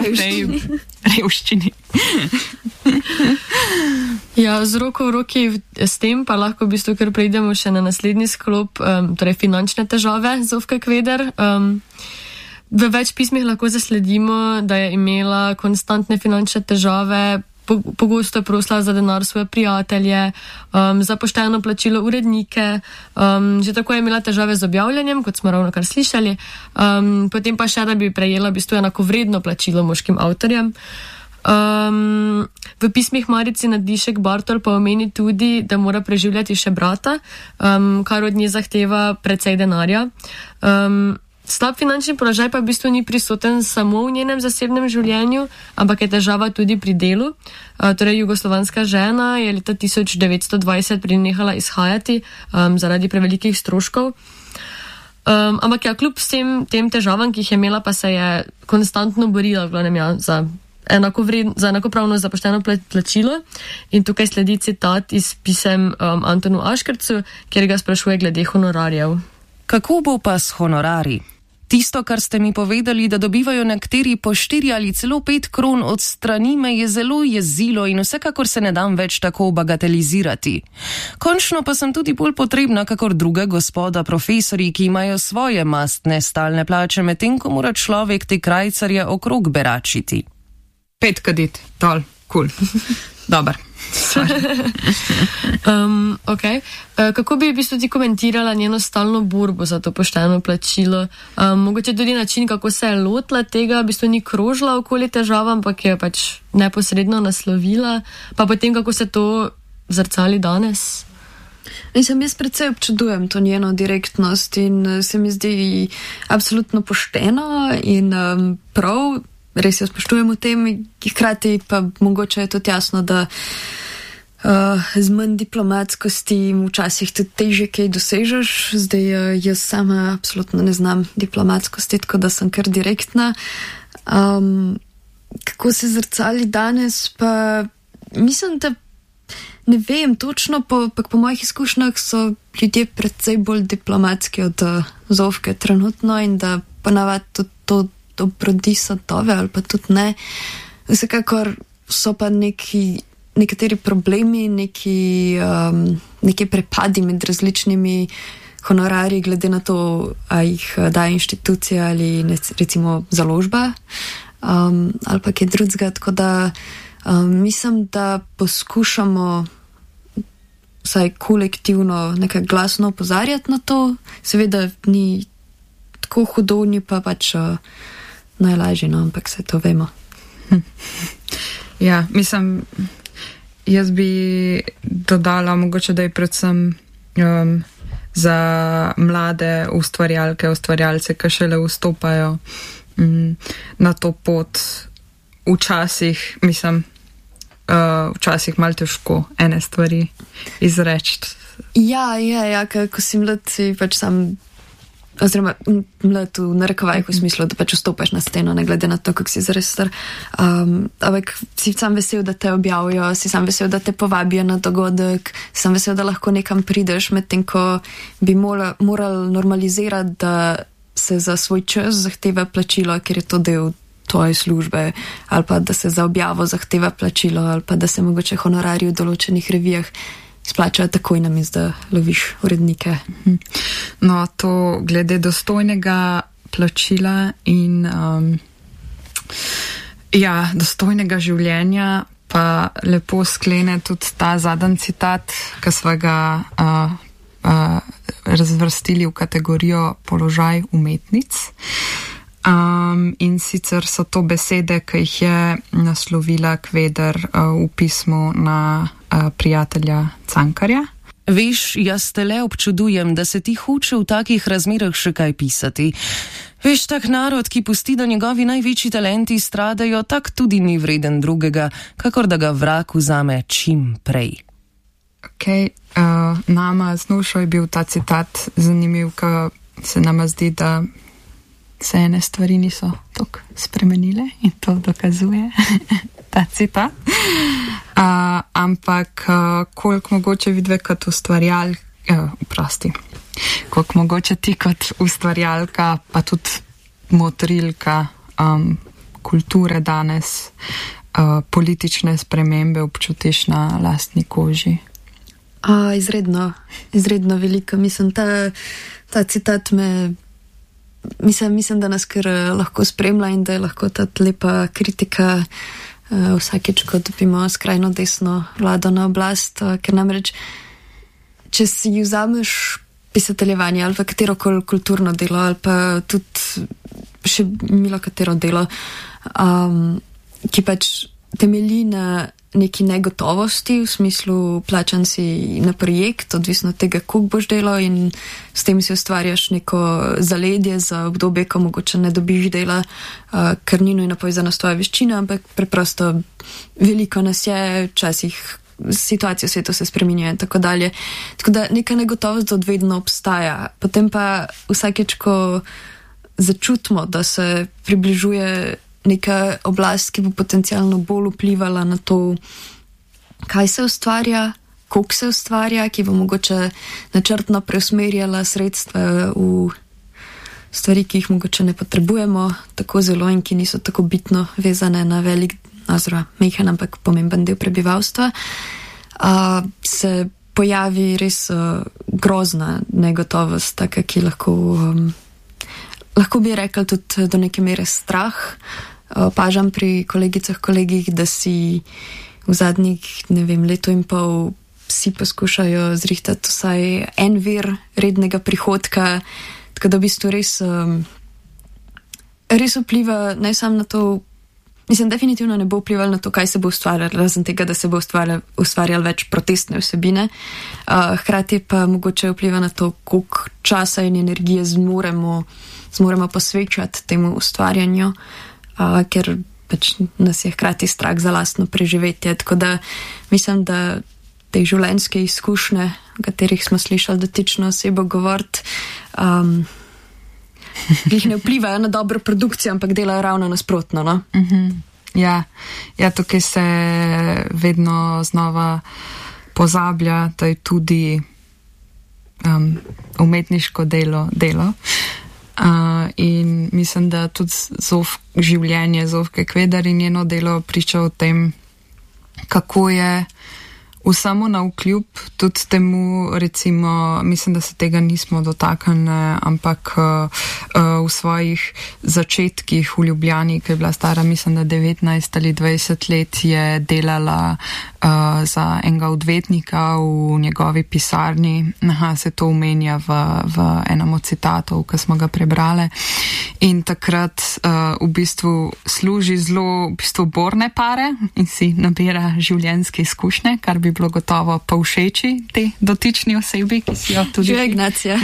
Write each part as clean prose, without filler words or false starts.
tej revščini. Ja, z roko v roki s tem pa lahko v bistvu, ker prejdemo še na naslednji sklop, torej finančne težave Zofke Kveder. V več pismih lahko zasledimo, da je imela konstantne finančne težave, pogosto je prosila za denar svoje prijatelje, za pošteno plačilo urednike, že tako je imela težave z objavljanjem, kot smo ravno kar slišali, potem pa še, da bi prejela v bistvu enakovredno plačilo moškim avtorjem. V pismih Marici Nadišek Bartol pa omeni tudi, da mora preživljati še brata, kar od nje zahteva precej denarja. Slab finančni položaj pa v bistvu ni prisoten samo v njenem zasebnem življenju, ampak je težava tudi pri delu. Torej, jugoslovanska žena je leta 1920 prenehala izhajati zaradi prevelikih stroškov. Ampak ja, kljub vsem tem težavam, ki jih je imela, pa se je konstantno borila, v glavnem ja, za enakopravno zapošteno plačilo. In tukaj sledi citat iz pisem Antonu Aškercu, kjer ga sprašuje glede honorarjev. Kako bo pa s honorarji? Tisto, kar ste mi povedali, da dobivajo nekateri po 4 ali celo 5 kron od strani, me je zelo jezilo in vsekakor se ne dam več tako bagatelizirati. Končno pa sem tudi bolj potrebna, kakor druga gospoda profesorji, ki imajo svoje mastne stalne plače, medtem ko mora človek te krajcarje okrog beračiti. 5 kadit, dol, cool. Dobar. Okay. Kako bi v bistvu ti komentirala njeno stalno borbo za to pošteno plačilo? Mogoče tudi način, kako se je lotila tega, v bistvu ni krožila okoli težava, ampak je pač neposredno naslovila, pa potem kako se to zrcali danes? Jaz predvsej občudujem to njeno direktnost in se mi zdi absolutno pošteno in prav. Res jo spoštujem v tem, hkrati pa mogoče je tudi jasno, da z manj diplomatskosti včasih tudi težje kaj dosežeš. Zdaj jaz sama absolutno ne znam diplomatskosti, tako da sem kar direktna. Kako se zrcali danes, pa mislim, da ne vem točno, po mojih izkušnjah so ljudje predvsej bolj diplomatski od Zofke trenutno in da ponavadi tudi to obrodi sadove ali pa tudi ne. Vsekakor so pa nekateri problemi, neki prepadi med različnimi honorarji glede na to, a jih daje inštitucija ali recimo založba ali pa kaj drugega, tako da mislim, da poskušamo vsaj kolektivno nekaj glasno opozarjati na to. Seveda ni tako hudo, ni pa pač najlažje, no, ampak se to vemo. Ja, mislim, jaz bi dodala mogoče, da je predvsem za mlade ustvarjalce, ki šele vstopajo na to pot, včasih malo težko ene stvari izreči. Ja, ko si mlad, si pač sam oziroma mlad v narekovajih v smislu, da pač vstopaš na sceno, ne glede na to, kako si zares star. Ampak si sam vesel, da te objavijo, si sam vesel, da te povabijo na dogodek, si sam vesel, da lahko nekam prideš, medtem ko bi moral normalizirati, da se za svoj čas zahteva plačilo, ker je to del tvoje službe, ali pa da se za objavo zahteva plačilo, ali pa da se mogoče honorarji v določenih revijah splačajo takoj namesto, da loviš urednike. No, to glede dostojnega plačila in dostojnega življenja pa lepo sklene tudi ta zadnji citat, ki sva ga razvrstili v kategorijo položaj umetnic. In sicer so to besede, ki jih je naslovila Kveder v pismu na prijatelja Cankarja. Veš, jaz te le občudujem, da se ti hoče v takih razmerah še kaj pisati. Veš, tak narod, ki pusti, da njegovi največji talenti stradajo, tak tudi ni vreden drugega, kakor da ga vrag vzame čim prej. Ok, nama z Nušo je bil ta citat zanimiv, ker se nama zdi, da se ene stvari niso tako spremenile in to dokazuje ta citat. Ampak koliko mogoče vidve kot koliko mogoče ti kot ustvarjalka, pa tudi motorilka, kulture danes politične spremembe občutiš na lastni koži? Izredno veliko. Mislim, ta citat mislim, da nas kar lahko spremlja in da je lahko ta lepa kritika vsakeč, ko dobimo skrajno desno vlado na oblast, ker namreč, če si vzameš pisateljevanje ali pa katerokoli kulturno delo ali pa tudi še milo katero delo, ki pač temelji na neki negotovosti, v smislu plačan si na projekt, odvisno od tega, koliko boš delal in s tem si ustvarjaš neko zaledje za obdobje, ko mogoče ne dobiš dela, ker ni nujno povezano s tvojo veščino, ampak preprosto veliko nas je, včasih situacija v svetu se spreminja in tako dalje. Tako da neka negotovost odvedno obstaja. Potem pa vsakeč, ko začutimo, da se približuje neka oblast, ki bo potencialno bolj vplivala na to, kaj se ustvarja, koliko se ustvarja, ki bo mogoče načrtno preusmerjala sredstva v stvari, ki jih mogoče ne potrebujemo tako zelo in ki niso tako bitno vezane na velik, oziroma mehen, ampak pomemben del prebivalstva, se pojavi res grozna negotovost, taka, ki lahko bi rekla tudi do neke mere strah. Opažam pri kolegicah, kolegih, da si v zadnjih, leto in pol vsi poskušajo zrihtati vsaj en vir rednega prihodka, tako da v bistvu res vpliva ne samo na to, mislim, definitivno ne bo vplivalo na to, kaj se bo ustvarjalo, razen tega, da se bo ustvarjalo več protestne vsebine, hkrati pa mogoče vpliva na to, koliko časa in energije zmoremo posvečati temu ustvarjanju, ker pač nas je hkrati strah za lastno preživetje. Tako da mislim, da te življenjske izkušnje, o katerih smo slišali dotično osebo govoriti, jih ne vplivajo na dobro produkcijo, ampak delajo ravno nasprotno. No? Ja, tukaj se vedno znova pozablja, da je tudi umetniško delo. In mislim, da tudi življenje Zofke Kvedar in njeno delo priča o tem, kako je vsemu navkljub, tudi temu, recimo, mislim, da se tega nismo dotaknili, ampak v svojih začetkih v Ljubljani, ki je bila stara, mislim, da 19 ali 20 let, je delala za enega odvetnika v njegovi pisarni. Se to omenja v enem od citatov, ki smo ga prebrali. In takrat v bistvu služi zelo borne pare in si nabira življenjske izkušnje, kar bi bilo gotovo pa všeči te dotični osebi, ki si jo tudi Ignacija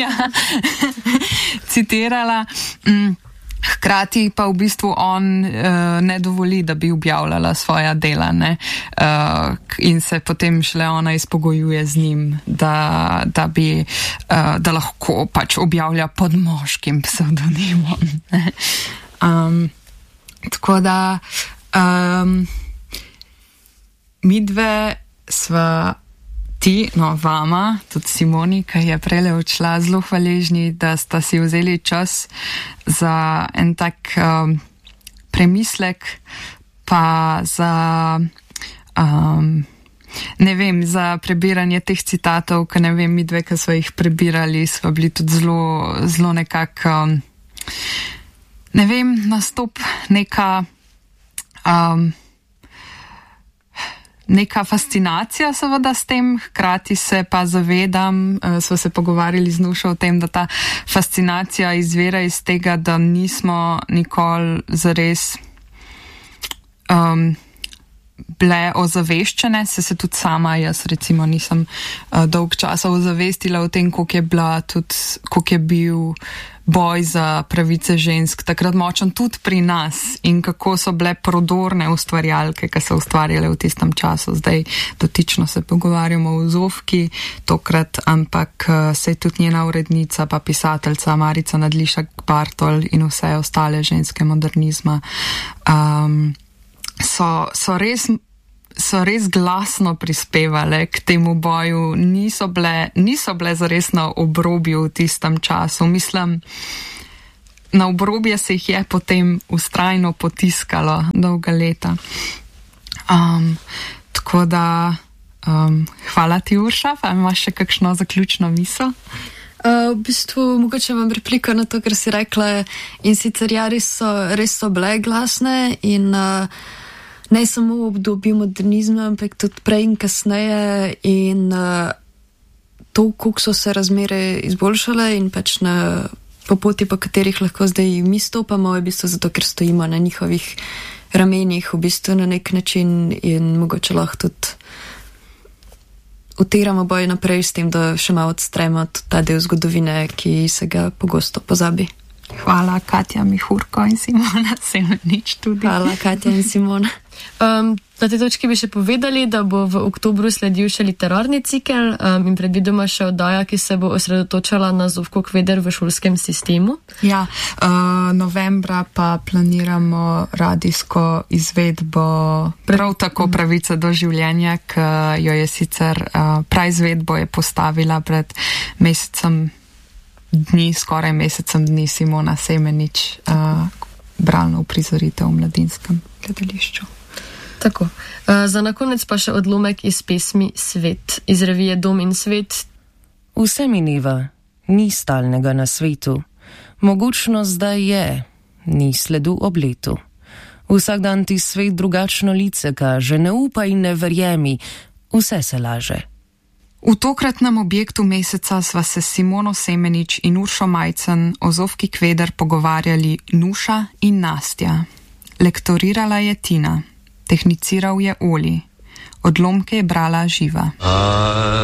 citirala. Hkrati pa v bistvu on ne dovoli, da bi objavljala svoja dela, ne? In se potem šele ona izpogojuje z njim, da lahko pač objavlja pod moškim psevdonimom. Tako da midve sva vama, tudi Simoni, ki je prele odšla, zelo hvaležni, da sta si vzeli čas za en tak premislek, pa za za prebiranje teh citatov, ki midve, ki sva jih prebirali, sva bili tudi zelo nekako nastop neka fascinacija seveda s tem, hkrati se pa zavedam, sva se pogovarjali z Nušo o tem, da ta fascinacija izvira iz tega, da nismo nikoli zares bile ozaveščene, se tudi sama, jaz recimo nisem dolg časa ozavestila o tem, koliko je bil boj za pravice žensk takrat močen tudi pri nas in kako so bile prodorne ustvarjalke, ki so ustvarjale v tistem času. Zdaj dotično se pogovarjamo o Zofki tokrat, ampak se je tudi njena urednica pa pisateljca Marica Nadlišek Bartol in vse ostale ženske modernizma so res glasno prispevale k temu boju, niso bile zares na obrobju v tistem času. Mislim, na obrobje se jih je potem ustrajno potiskalo dolga leta. Tako da hvala ti, Urša, pa imaš še kakšno zaključno misel? V bistvu mogoče vam replika na to, kar si rekla, in sicer res so bile glasne in ne samo v obdobju modernizma, ampak tudi prej in kasneje in to, koliko so se razmere izboljšale in pač po poti, po katerih lahko zdaj mi stopamo, je v bistvu zato, ker stojimo na njihovih ramenih v bistvu na nek način in mogoče lahko tudi utiramo boj naprej s tem, da še malo odstremo ta del zgodovine, ki se ga pogosto pozabi. Hvala, Katja Mihurko in Simona Semenič tudi. Hvala, Katja in Simona. Na tej točki bi še povedali, da bo v oktobru sledil še literarni cikel in predvidoma še oddaja, ki se bo osredotočala na Zofko Kveder v šolskem sistemu. Ja, novembra pa planiramo radijsko izvedbo prav tako Pravica do življenja, ki jo je sicer praizvedbo je postavila pred skoraj mesecem dni Simona Semenič, bralno uprizoritev v Mladinskem gledališču. Tako. Za na konec pa še odlomek iz pesmi Svet, iz revije Dom in svet. Vse mineva, ni stalnega na svetu. Mogočno zdaj je, ni sledu ob letu. Vsak dan ti svet drugačno lice kaže, ne upaj in ne verjemi, vse se laže. V tokratnem objektu meseca sva se s Simono Semenič in Uršo Majcen o Zofki Kveder pogovarjali Nuša in Nastja. Lektorirala je Tina. Tehniciral je Oli. Odlomke je brala Živa.